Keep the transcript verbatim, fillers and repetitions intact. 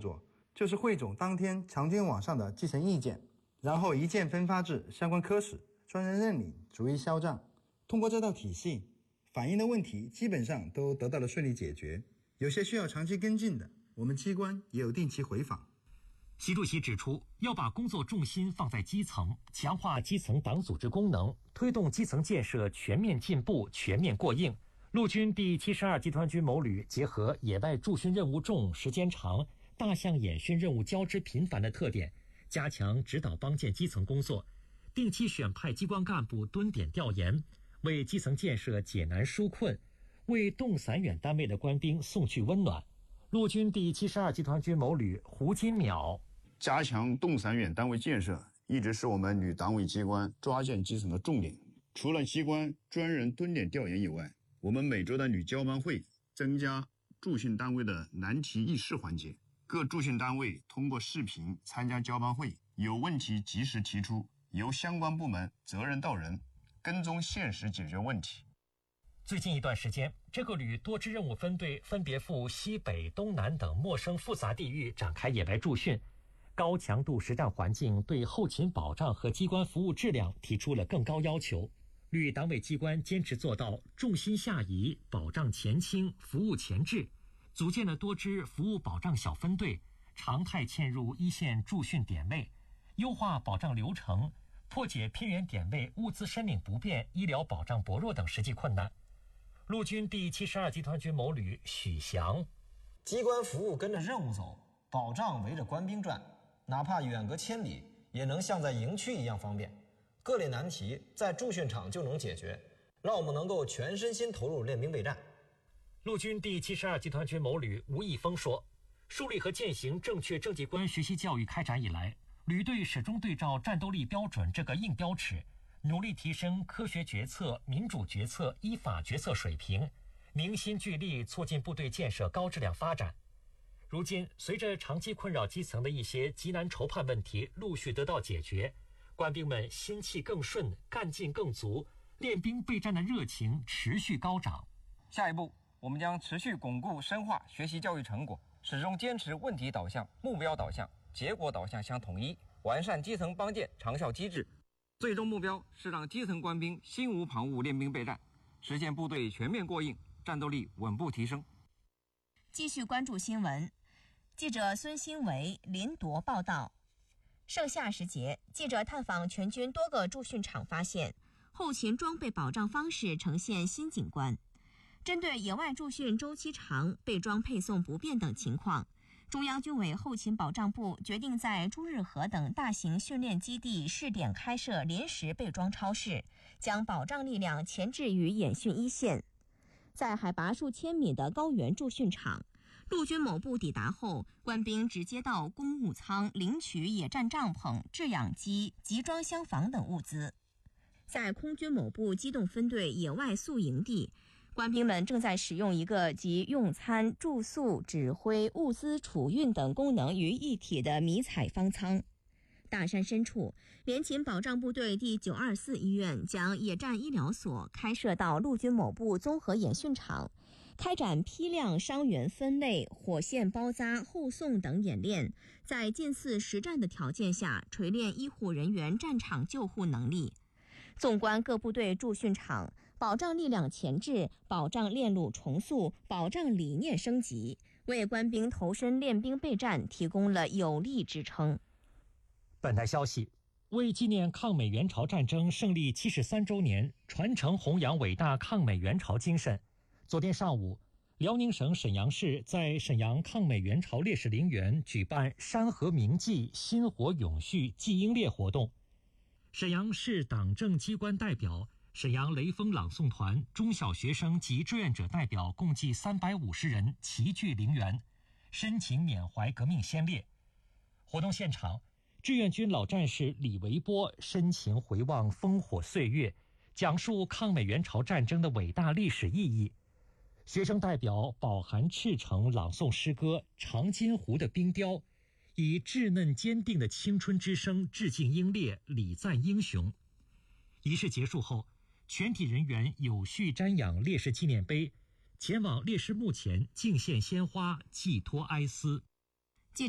作，就是汇总当天常见网上的基层意见，然后一键分发至相关科室，专人认领，逐一销账。通过这套体系，反映的问题基本上都得到了顺利解决，有些需要长期跟进的，我们机关也有定期回访。 习主席指出，要把工作重心放在基层，强化基层党组织功能，推动基层建设全面进步、全面过硬。陆军第七十二集团军某旅结合野外驻训任务重、时间长、大项演训任务交织频繁的特点，加强指导帮建基层工作，定期选派机关干部蹲点调研，为基层建设解难纾困，为动散远单位的官兵送去温暖。陆军第七十二集团军某旅胡金淼， 加强动散远单位建设一直是我们旅党委机关抓建基层的重点。除了机关专人蹲点调研以外，我们每周的旅交班会增加驻训单位的难题议事环节，各驻训单位通过视频参加交班会，有问题及时提出，由相关部门责任到人，跟踪现实解决问题。 最近一段时间，这个旅多支任务分队分别赴西北、东南等陌生复杂地域展开野外驻训，高强度实战环境对后勤保障和机关服务质量提出了更高要求。旅党委机关坚持做到重心下移、保障前倾、服务前置，组建了多支服务保障小分队，常态嵌入一线驻训点位，优化保障流程，破解偏远点位物资申领不便、医疗保障薄弱等实际困难。陆军第七十二集团军某旅许翔， 机关服务跟着任务走，保障围着官兵转，哪怕远隔千里，也能像在营区一样方便。各类难题在驻训场就能解决，让我们能够全身心投入练兵备战。 陆军第七十二集团军某旅吴义峰说，树立和践行正确政绩观学习教育开展以来，旅队始终对照战斗力标准这个硬标尺，努力提升科学决策、民主决策、依法决策水平，凝心聚力促进部队建设高质量发展。如今，随着长期困扰基层的一些急难愁盼问题陆续得到解决，官兵们心气更顺，干劲更足，练兵备战的热情持续高涨。 下一步，我们将持续巩固深化学习教育成果，始终坚持问题导向、目标导向、结果导向相统一，完善基层帮建长效机制。最终目标是让基层官兵心无旁骛练兵备战，实现部队全面过硬，战斗力稳步提升。 继续关注新闻，记者孙新维临铎报道。盛夏时节，记者探访全军多个驻训场，发现后勤装备保障方式呈现新景观。针对野外驻训周期长、备装配送不便等情况，中央军委后勤保障部决定在朱日河等大型训练基地试点开设临时备装超市，将保障力量前置于演训一线。在海拔数千米的高原驻训场，陆军某部抵达后，官兵直接到公务舱领取野战帐篷、制氧机、集装箱房等物资。在空军某部机动分队野外宿营地，官兵们正在使用一个集用餐、住宿、指挥、物资储运等功能于一体的迷彩方舱。大山深处，联勤保障部队第九二四医院将野战医疗所开设到陆军某部综合演训场，开展批量伤员分类、火线包扎、后送等演练，在近似实战的条件下锤炼医护人员战场救护能力。纵观各部队驻训场，保障力量前置，保障链路重塑，保障理念升级，为官兵投身练兵备战提供了有力支撑。 本台消息，为纪念抗美援朝战争胜利七十三周年，传承弘扬伟大抗美援朝精神，昨天上午，辽宁省沈阳市在沈阳抗美援朝烈士陵园举办山河铭记、薪火永续祭英烈活动。沈阳市党政机关代表、沈阳雷锋朗诵团、中小学生及志愿者代表共计三百五十人齐聚陵园，深情缅怀革命先烈。活动现场，志愿军老战士李维波深情回望烽火岁月，讲述抗美援朝战争的伟大历史意义。学生代表饱含赤诚朗诵诗歌《长津湖的冰雕》，以稚嫩坚定的青春之声致敬英烈，礼赞英雄。仪式结束后，全体人员有序瞻仰烈士纪念碑，前往烈士墓前敬献鲜花，寄托哀思。